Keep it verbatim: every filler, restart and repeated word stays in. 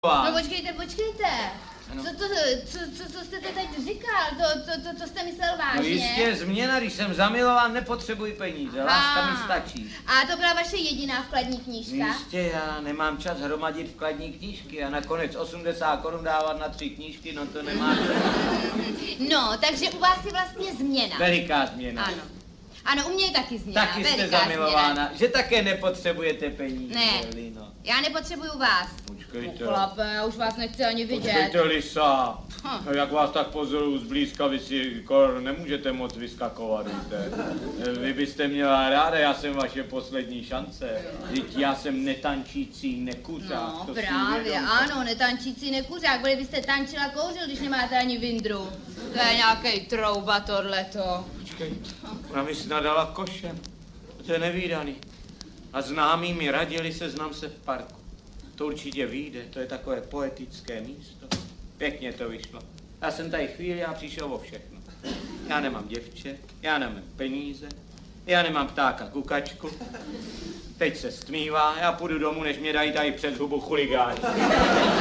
No počkejte, počkejte. Co, to, co, co, co jste to teď říkal? To, to, to, to jste myslel vážně? No jistě, změna, když jsem zamilován, nepotřebuji peníze, láska mi stačí. A to byla vaše jediná vkladní knížka? Jistě, já nemám čas hromadit vkladní knížky a nakonec osmdesát korun dávat na tři knížky, no to nemá čas. No, takže u vás je vlastně změna. Veliká změna. Ano. Ano, u mě je taky změna. Taky jste veliká zamilována, změna. že také nepotřebujete peníze, Ne, Lino. já nepotřebuju vás. Počkejte. Chlape, já už vás nechci ani vidět. Počkejte, Lisa. Hm. No, jak vás tak pozoruju zblízka, vy si kor nemůžete moc vyskakovat, víte. Vy byste měla ráda, já jsem vaše poslední šance. Vždyť já jsem netančící nekuřák. No to si právě, uvědomte. ano, netančící nekuřák, byli byste tančila kouřil, když nemáte ani vindru. To je nějakej trouba tohleto. Počkejte, ona mi snad dala košem. To je nevídaný. A známí mi radili, seznam se v parku. To určitě vyjde, to je takové poetické místo. Pěkně to vyšlo. Já jsem tady chvíli a přišel o všechno. Já nemám děvče, já nemám peníze, já nemám ptáka kukačku. Teď se stmívá, já půjdu domů, než mě dají tady přes hubu chuligáni.